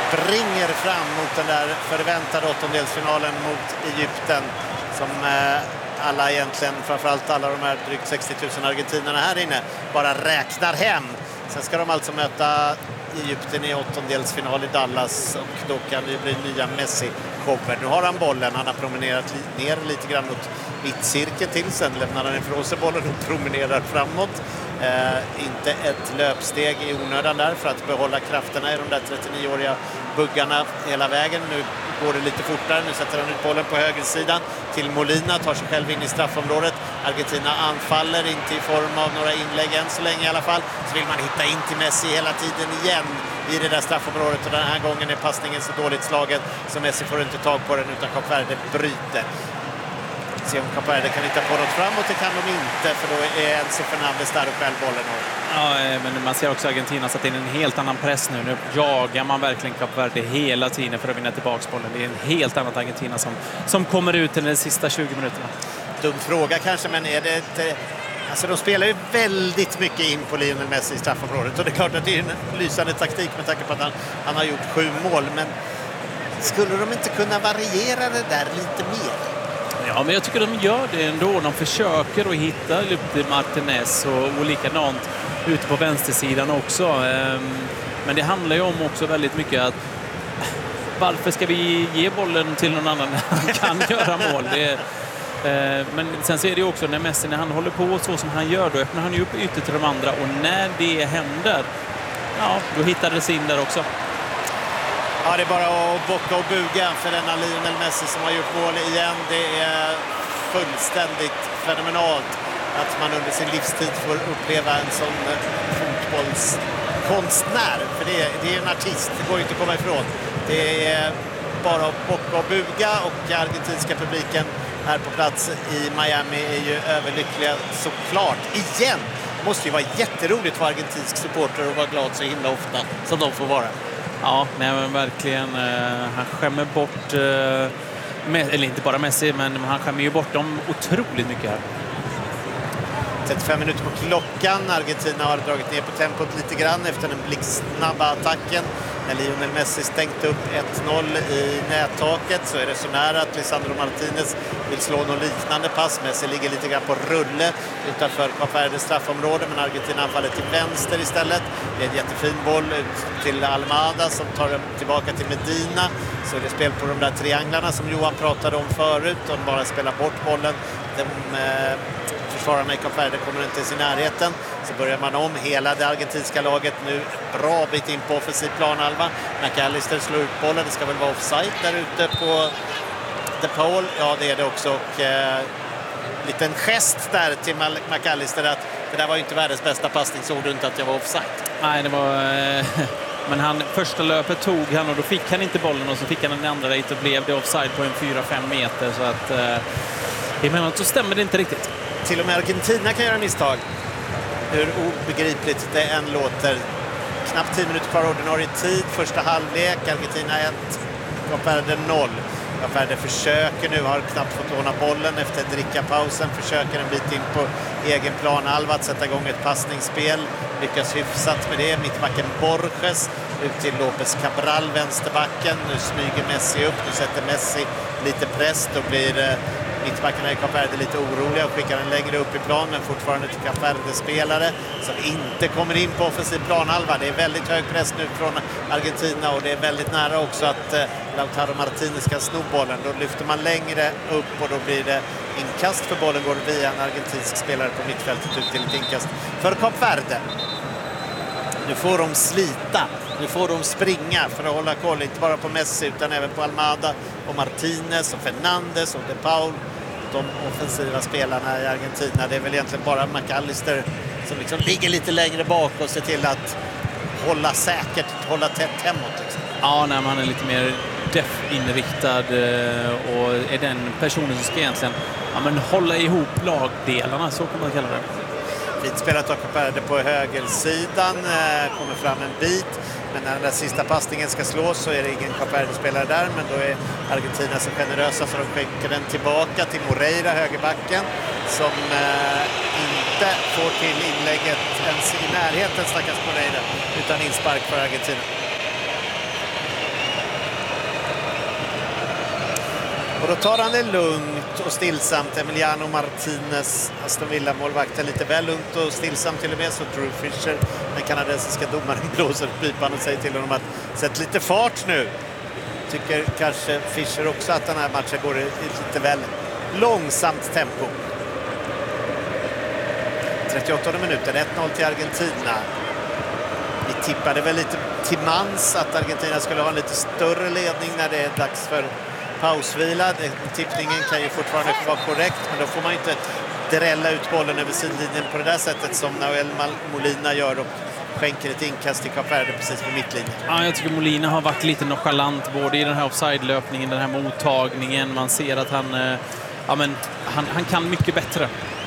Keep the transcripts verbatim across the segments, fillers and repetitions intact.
springer fram mot den där förväntade åttondelsfinalen mot Egypten som eh, alla egentligen, framförallt alla de här drygt sextio tusen argentinarna här inne, bara räknar hem. Sen ska de alltså möta Egypten i åttondelsfinal i Dallas och då kan det bli nya Messi-shower. Nu har han bollen, han har promenerat li- ner lite grann mot mittcirkeln till, sen lämnar han ifrån sig bollen och promenerar framåt. Eh, inte ett löpsteg i onödan där för att behålla krafterna i de där trettionio-åriga buggarna hela vägen. Nu går det lite fortare, nu sätter han ut bollen på högersidan till Molina, tar sig själv in i straffområdet. Argentina anfaller, inte i form av några inlägg än så länge i alla fall. Så vill man hitta in till Messi hela tiden igen i det där straffområdet, och den här gången är passningen så dåligt slagen så Messi får inte tag på den utan Kap Verde bryter. Se om Kap Verde kan hitta på något framåt, det kan de inte för då är Enzo Fernandez där och själv bollen. Ja, men man ser också Argentina satt in en helt annan press nu. Nu jagar man verkligen Kap Verde hela tiden för att vinna tillbaka bollen. Det är en helt annat Argentina som, som kommer ut i de sista tjugo minuterna. Dum fråga kanske, men är det ett, alltså de spelar ju väldigt mycket in på Lionel Messi i straffområdet och det är klart att det är en lysande taktik med tanke på att han, han har gjort sju mål, men skulle de inte kunna variera det där lite mer? Ja, men jag tycker de gör det ändå. De försöker att hitta Lupe Martinez och, och likadant ute på vänstersidan också. Men det handlar ju om också väldigt mycket att varför ska vi ge bollen till någon annan när han kan göra mål? Det är, men sen så är det ju också när Messi, när han håller på så som han gör, då öppnar han ju upp ytor till de andra och när det händer, ja, då hittar det sig in där också. Ja, det är bara att bocka och buga för denna Lionel Messi som har gjort mål igen. Det är fullständigt fenomenalt att man under sin livstid får uppleva en sån fotbollskonstnär. För det är, det är en artist, det går ju inte att komma ifrån. Det är bara att bocka och buga, och argentinska publiken här på plats i Miami är ju överlyckliga såklart. Igen! Det måste ju vara jätteroligt för argentinsk supporter att vara glad så himla ofta som de får vara. Ja, nej, men verkligen. Eh, han skämmer bort, eh, eller inte bara Messi, men han skämmer ju bort dem otroligt mycket här. trettiofem minuter på klockan. Argentina har dragit ner på tempot lite grann efter den blixtsnabba attacken. När Lionel Messi stängt upp ett noll i nättaket så är det så nära att Lisandro Martinez vill slå någon liknande pass. Messi ligger lite grann på rulle utanför Kap Verdes straffområde, men Argentina anfaller till vänster istället. Det är en jättefin boll ut till Almada som tar den tillbaka till Medina. Så är det spel på de där trianglarna som Johan pratade om förut. De bara spelar bort bollen. De, eh, försvararna i Kap Verde kommer inte i sin närheten. Så börjar man om hela det argentinska laget nu bra bit in på offensiv planhalva. McAllister slår ut bollen. Det ska väl vara offside där ute på De Paul. Ja, det är det också. Och eh, liten gest där till McAllister att det där var ju inte världens bästa passning, såg du inte att jag var offside? Nej, det var... Eh, men han, första löpet tog han och då fick han inte bollen och så fick han den andra dit och blev det offside på en fyra fem meter. Så att eh, emellanåt så stämmer det inte riktigt. Till och med Argentina kan göra misstag. Hur obegripligt det än låter. Knappt tio minuter kvar ordinarie tid. Första halvlek. Argentina ett. Kap Verde noll. Kap Verde försöker nu. Har knappt fått låna bollen efter drickapausen. Försöker en bit in på egen planhalva att sätta igång ett passningsspel. Lyckas hyfsat med det. Mittbacken Borges. Ut till Lopez Cabral, vänsterbacken. Nu smyger Messi upp. Nu sätter Messi lite press. Då blir mittbackarna i Kap Verde lite oroliga och skickar den längre upp i plan, men fortfarande till Kap Verde-spelare som inte kommer in på offensiv planhalva. Det är väldigt hög press nu från Argentina och det är väldigt nära också att eh, Lautaro Martinez ska sno bollen. Då lyfter man längre upp och då blir det inkast, för bollen går via en argentinsk spelare på mittfältet ut till ett inkast för Kap Verde. Nu får de slita. Nu får de springa för att hålla koll, inte bara på Messi utan även på Almada och Martinez och Fernandes och De Paul. De offensiva spelarna i Argentina. Det är väl egentligen bara McAllister som liksom ligger lite längre bak och ser till att hålla säkert, hålla tätt hemåt. Liksom. Ja, när man är lite mer def-inriktad och är den personen som ska egentligen ja, men hålla ihop lagdelarna, så kan man kalla det. Fint spelat av Kap Verde på högersidan, kommer fram en bit, men när den där sista passningen ska slås så är det ingen Kap Verde-spelare där, men då är Argentina så generösa så de skänker den tillbaka till Moreira, högerbacken, som eh, inte får till inlägget ens i närheten, stackars Moreira, utan inspark för Argentina. Och då tar han det lugnt och stillsamt. Emiliano Martinez, Aston Villa-målvakten, lite väl lugnt och stillsamt till och med. Så Drew Fisher, den kanadensiska domaren, blåser pipan och säger till honom att sätt lite fart nu. Tycker kanske Fisher också att den här matchen går i lite väl långsamt tempo. trettioåttonde minuten, ett noll till Argentina. Vi tippade väl lite till mans att Argentina skulle ha en lite större ledning när det är dags för pausvila. Tippningen kan ju fortfarande vara korrekt, men då får man inte drälla ut bollen över sidlinjen på det där sättet som Nahuel Molina gör och skänker ett inkast till Kap Verde precis på mittlinjen. Ja, jag tycker Molina har varit lite nonchalant både i den här offside-löpningen, den här mottagningen. Man ser att han, ja, men, han, han kan mycket bättre.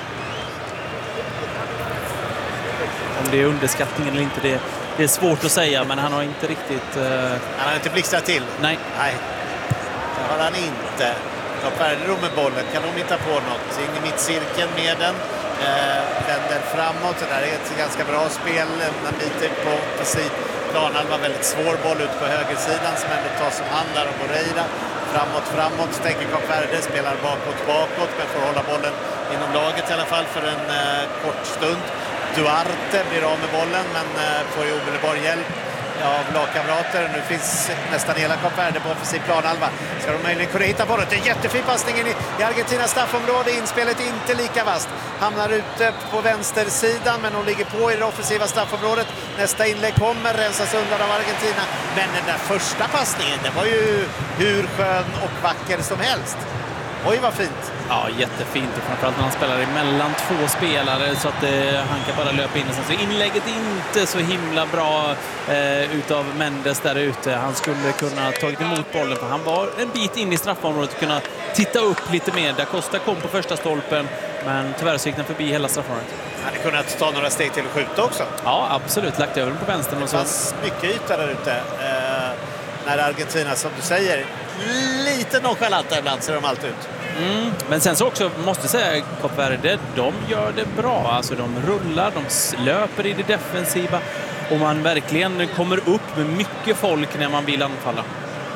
Om det är underskattning eller inte, det, det är svårt att säga, men han har inte riktigt... Uh... Han har inte blixtrat till. Nej. Nej, det har han inte. Kap Verde då med bollen, kan de hitta på något? In i mittcirkeln med den. Eh, vänder framåt. Det där är ett ganska bra spel. En bit på precis planhalva, väldigt svår boll ut på högersidan som ändå tas som hand där av Moreira. Framåt, framåt, tänker Kap Verde, spelar bakåt, bakåt, men får hålla bollen inom laget i alla fall för en eh, kort stund. Duarte blir av med bollen, men eh, får ju omedelbar hjälp av lagkamrater. Nu finns nästan hela Kap Verde på offensiv planhalva. Ska de möjligen kunna hitta på det? Det är jättefin passning in i, i Argentinas straffområde. Inspelet är inte lika vast. Hamnar ute på vänstersidan, men de ligger på i det offensiva straffområdet. Nästa inlägg kommer, rensas undan av Argentina. Men den där första passningen, det var ju hur skön och vacker som helst. Oj, vad fint. Ja, jättefint. Och framförallt när han spelar emellan två spelare så att eh, han kan bara löpa in. Så inlägget är inte så himla bra eh, utav Mendes där ute. Han skulle kunna tagit emot bollen, för han var en bit in i straffområdet och kunna titta upp lite mer. Da Costa kom på första stolpen, men tyvärr så gick den förbi hela straffområdet. Han hade kunnat ta några steg till att skjuta också. Ja, absolut. Lagt över den på vänstern. Det och så. fanns mycket yta där ute. Eh, när Argentina, som du säger, lite nonchalanta ibland ser de allt ut. Mm. Men sen så också måste jag säga, Kap Verde, de gör det bra. Alltså de rullar, de löper i det defensiva och man verkligen kommer upp med mycket folk när man vill anfalla.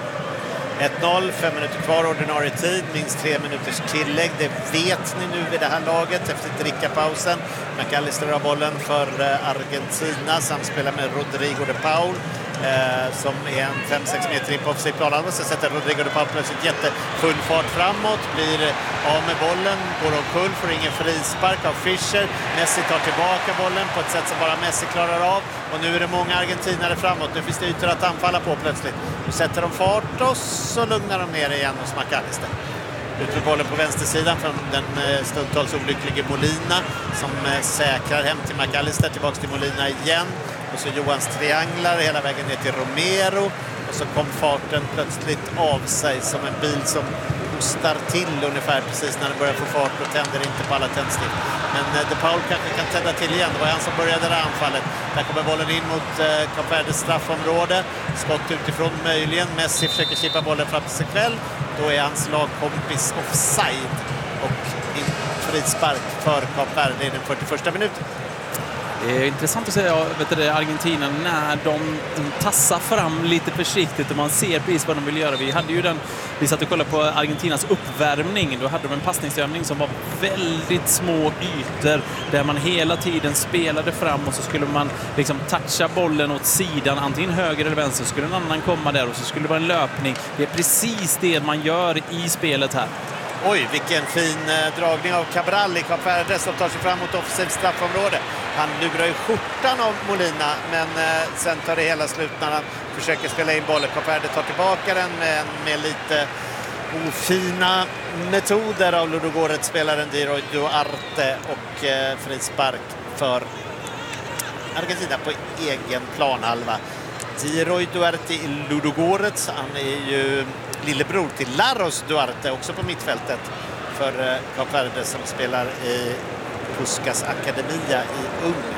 ett noll, fem minuter kvar ordinarie tid, minst tre minuters tillägg. Det vet ni nu vid det här laget efter drickapausen. McAllister har bollen för Argentina, samspelar med Rodrigo de Paul. Eh, som är en fem sex meter in på offensiv planhalva. Så sätter Rodrigo de Paul plötsligt jättefull fart framåt, blir av med bollen, går omkull, får ingen frispark av Fischer. Messi tar tillbaka bollen på ett sätt som bara Messi klarar av, och nu är det många argentinare framåt. Nu finns det ytor att anfalla på plötsligt. Nu sätter de fart och så lugnar de ner igen hos McAllister. Ut med bollen på vänstersidan från den stundtals olycklige Molina som säkrar hem till McAllister, tillbaka till Molina igen. Och så Johans trianglar hela vägen ner till Romero. Och så kom farten plötsligt av sig som en bil som hostar till ungefär precis när den börjar få fart och tänder inte på alla tändstift. Men eh, de Paul kanske kan tända till igen. Det var han som började det här anfallet. Där kommer bollen in mot eh, Kap Verdes straffområde. Skott utifrån möjligen. Messi försöker chippa bollen fram till sig själv. Då är hans lagkompis offside. Och frispark för Kap Verde i den fyrtioförsta minuten. Det är intressant att säga, vet du, Argentina när de tassar fram lite försiktigt och man ser precis vad de vill göra. Vi hade ju den, vi satt och kollade på Argentinas uppvärmning. Då hade de en passningsövning som var väldigt små ytor där man hela tiden spelade fram och så skulle man liksom toucha bollen åt sidan, antingen höger eller vänster, så skulle en annan komma där och så skulle det vara en löpning. Det är precis det man gör i spelet här. Oj, vilken fin eh, dragning av Cabral i Kap Verde som tar sig fram mot offensivt straffområde. Han lurar ju skjortan av Molina, men eh, sen tar det hela slut när han försöker spela in bollen. Kap Verde tar tillbaka den med, med lite ofina metoder av Ludogorets-spelaren Diroy Duarte och eh, frispark för Argentina på egen planhalva. Diroy Duarte i Ludogorets, han är ju lillebror till Laros Duarte, också på mittfältet för Kap Verde, som spelar i Puskas Akademia i Ungern.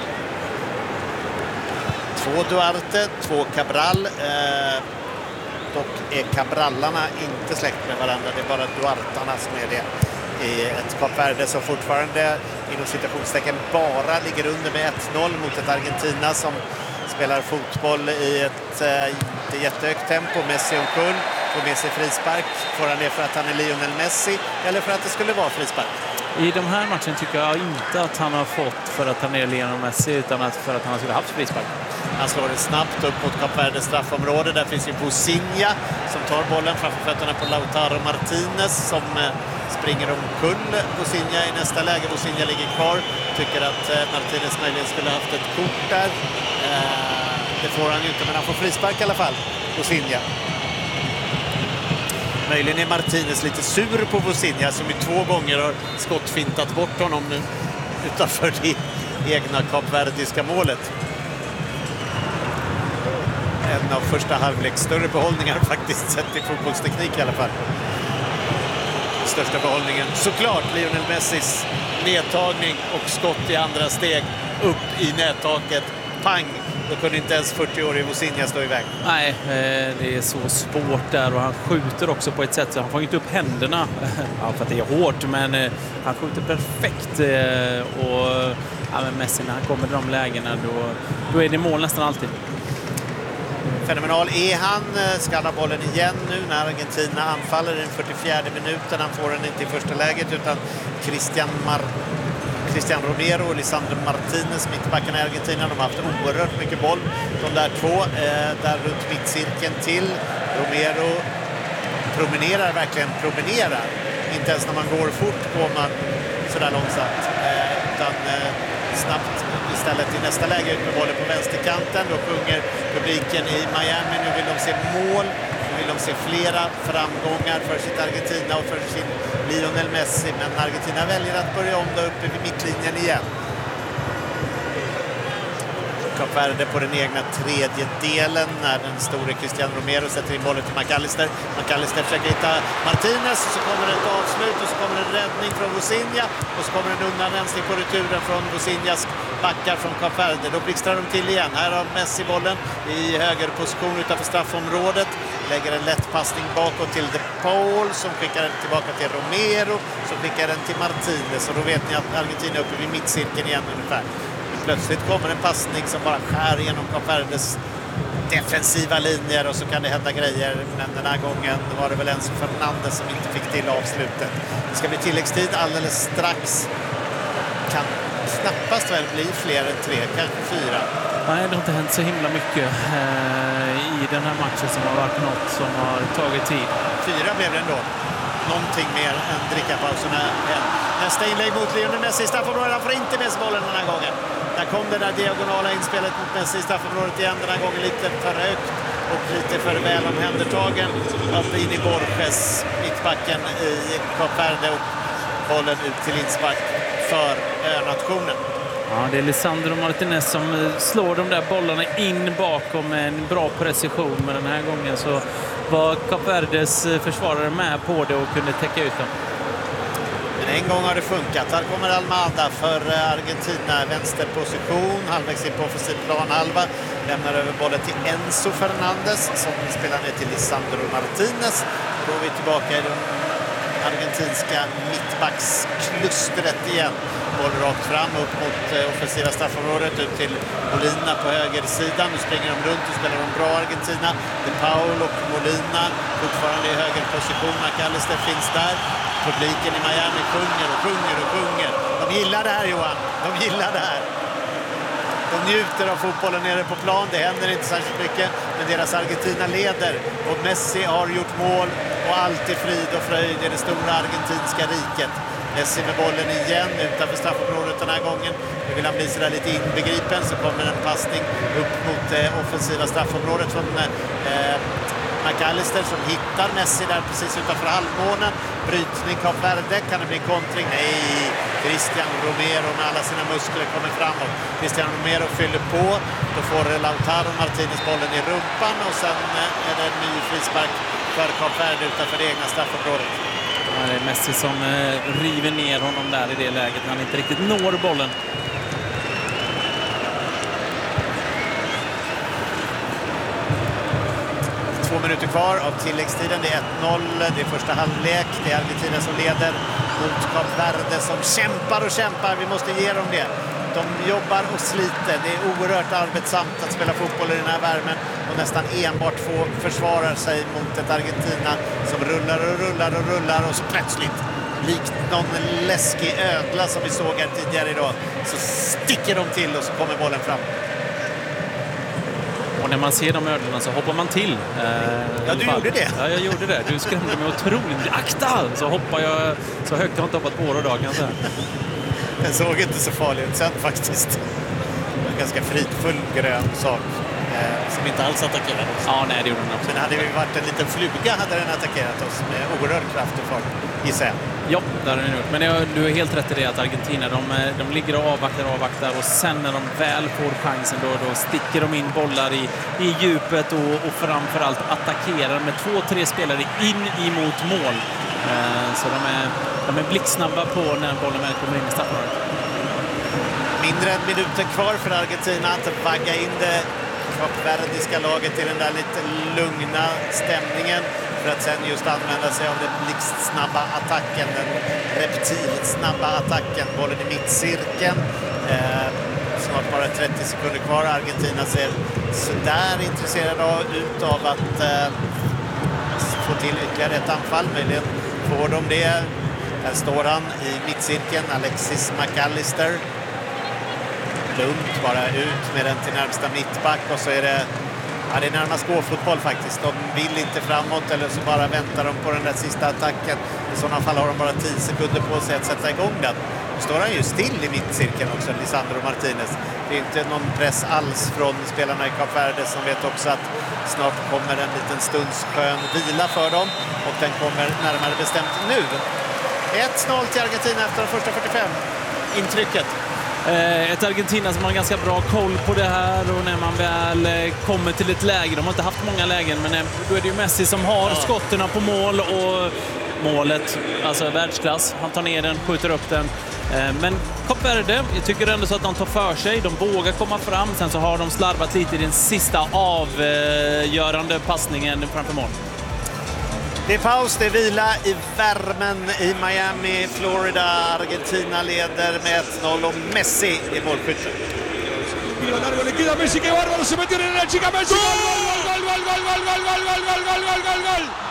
Två Duarte, två Cabral. Eh, dock är Cabrallarna inte släkt med varandra, det är bara Duartarna som är det. I ett Kap Verde som fortfarande inom citationstecken bara ligger under med ett noll mot ett Argentina som spelar fotboll i ett eh, inte jättehögt tempo. Messi omkull. får med sig frispark. Får han det för att han är Lionel Messi eller för att det skulle vara frispark? I de här matchen tycker jag inte att han har fått för att han är Lionel Messi utan att för att han skulle haft frispark. Han slår det snabbt upp mot Kap Verdes straffområde. Där finns ju Bosinha som tar bollen framför fötterna på Lautaro Martinez som springer omkull Bosinha i nästa läge. Bosinha ligger kvar. Tycker att Martinez möjligen skulle ha haft ett kort där. Det får han ju inte, men han får frispark i alla fall. Bosinha. Möjligen är Martinez lite sur på Bosinha som ju två gånger har skottfintat bort honom nu utanför det egna kapverdiska målet. En av första halvleks större behållningar faktiskt sett i fotbollsteknik i alla fall. Största behållningen såklart Lionel Messis nedtagning och skott i andra steg upp i nättaket. Pang! Då kunde inte ens fyrtio-årig Bosinha stå iväg. Nej, det är så svårt där och han skjuter också på ett sätt så han får inte upp händerna. Ja, för att det är hårt, men han skjuter perfekt. Och ja, men Messi när han kommer till de lägena då, då är det mål nästan alltid. Fenomenal är han. Skallar bollen igen nu när Argentina anfaller i den fyrtiofjärde minuten. Han får den inte i första läget utan Christian Mar- Christian Romero och Lisandro Martinez, mittbacken i Argentina. De har haft oerhört mycket boll. De där två, eh, där runt mittcirkeln till. Romero promenerar, verkligen promenerar. Inte ens när man går fort går man sådär långsamt. Eh, utan eh, snabbt istället i nästa läge ut med bollen på vänsterkanten. Då sjunger publiken i Miami. Nu vill de se mål. Nu vill de se flera framgångar för sitt Argentina och för sin Lionel Messi. Men Argentina väljer att börja om då uppe vid mittlinjen igen. Kap Verde på den egna tredje delen när den store Christian Romero sätter in bollen till McAllister. McAllister försöker hitta Martinez och så kommer det ett avslut och så kommer en räddning från Bosinha och så kommer en undanrensning på returen från Bosinhas backar från Kap Verde. Då blixtrar de till igen. Här har Messi bollen i högerposition utanför straffområdet. Lägger en lätt passning bakåt till De Paul som skickar den tillbaka till Romero som skickar den till Martinez. Och då vet ni att Argentina är uppe vid mittcirkeln igen ungefär. Plötsligt kommer en passning som bara skär genom Kap Verdes defensiva linjer och så kan det hända grejer. Men den här gången var det väl Enzo Fernandez som inte fick till avslutet. Det ska bli tilläggstid alldeles strax. Kan knappast väl bli fler än tre, kanske fyra. Nej, det har inte hänt så himla mycket eh, i den här matchen som har varit något som har tagit tid. Fyra blev det ändå. Någonting mer än drickapauserna. Nästa inlägg mot Lionel Messi i straffområdet. Han får inte med sig bollen den här gången. Där kom det där diagonala inspelet mot Messi i straffområdet igen. Den här gången lite för högt och lite för väl omhändertagen. Upp in i Borges, mittbacken i Kap Verde och bollen ut till inspark för nationen. Ja, det är Lisandro Martinez som slår de där bollarna in bakom med en bra precision. Men den här gången så var Kap Verdes försvarare med på det och kunde täcka ut dem. Men en gång har det funkat. Här kommer Almada för Argentina. Vänsterposition, halvvägs in på offensiv planhalva. Lämnar över bollen till Enzo Fernandez som spelar ner till Lisandro Martinez. Då är vi tillbaka i den argentinska mittbacksklustret igen. Boll rakt fram upp mot offensiva straffområdet ut till Molina på högersidan. Nu springer de runt och spelar de bra Argentina. De Paul och Molina fortfarande i högerposition. McAllister finns där. Publiken i Miami sjunger och sjunger och sjunger. De gillar det här, Johan. De gillar det här. De njuter av fotbollen nere på plan. Det händer inte särskilt mycket. Men deras Argentina leder. Och Messi har gjort mål. Och allt är frid och fröjd i det stora argentinska riket. Messi med bollen igen utanför straffområdet den här gången. Nu vill han bli sådär lite inbegripen. Så kommer en passning upp mot eh, offensiva straffområdet från eh, McAllister som hittar Messi där precis utanför halvmånen. Brytning Kap Verde. Kan det bli kontring? Nej! Christian Romero med alla sina muskler kommer framåt. Christian Romero fyller på. Då får Lautaro Martinez bollen i rumpan och sen eh, är det en ny frispark för Kap Verde utanför det egna straffområdet. Ja, det är Messi som eh, river ner honom där i det läget när han inte riktigt når bollen. Två minuter kvar av tilläggstiden. Det är ett noll. Det är första halvlek. Det är Argentina som leder mot Kap Verde som kämpar och kämpar. Vi måste ge dem det. De jobbar och sliter. Det är oerhört arbetsamt att spela fotboll i den här värmen och nästan enbart få försvara sig mot ett Argentina som rullar och rullar och rullar och så plötsligt, likt någon läskig ödla som vi såg här tidigare idag, så sticker de till och så kommer bollen fram. Och när man ser de ödlorna så hoppar man till. Eh, ja, du gjorde det. Ja, jag gjorde det. Du skrämde mig otroligt. Akta! Så hoppar jag så högt jag inte hoppat på året dagen. Den såg inte så farlig ut sen faktiskt. En ganska fridfull grön sak eh, som inte alls attackerade oss. Ja, nej, det gjorde den också. Men hade vi varit en liten fluga hade den attackerat oss med oerhörd kraft och fart, gissar jag. Ja, det har den gjort. Men jag, du är helt rätt i det att Argentina, de, de ligger och avvaktar och avvaktar och sen när de väl får chansen då, då sticker de in bollar i, i djupet och, och framförallt attackerar med två, tre spelare in emot mål. Eh, så de är, de är blixtsnabba på när bollen väl kommer in i straffområdet. Mindre än minuten kvar för Argentina att vagga in det kapverdiska laget i den där lite lugna stämningen för att sen just använda sig av den blixtsnabba attacken, den reptilsnabba attacken, bollen i mittcirkeln. Eh, snart bara trettio sekunder kvar. Argentina ser så där intresserade ut av att eh, få till ytterligare ett anfall. Möjligen får de det. Här står han i mittcirkeln, Alexis McAllister. Lugnt bara ut med den till närmsta mittback och så är det, ja, det är närmast gåfotboll faktiskt. De vill inte framåt eller så bara väntar de på den där sista attacken. I sådana fall har de bara tio sekunder på sig att sätta igång den. Nu står han ju still i mittcirkeln också, Lisandro Martinez. Det är inte någon press alls från spelarna i Kap Verde som vet också att snart kommer en liten stunds skön vila för dem och den kommer närmare bestämt nu. ett noll till Argentina efter de första fyrtiofem. Intrycket? Ett Argentina som har ganska bra koll på det här och när man väl kommer till ett läge, de har inte haft många lägen, men då är det ju Messi som har ja. skotterna på mål och målet, alltså världsklass. Han tar ner den, skjuter upp den. Men Kap Verde, jag tycker ändå så att de tar för sig, de vågar komma fram, sen så har de slarvat lite i den sista avgörande passningen framför mål. Det är paus, det är vila i värmen i Miami, Florida. Argentina leder med ett noll och Messi i målskytten. Le queda Messi, que bárbaro, se metió en la chica Messi. Gol, gol, gol, gol, gol, gol, gol, gol, gol, gol, gol, gol, gol, gol.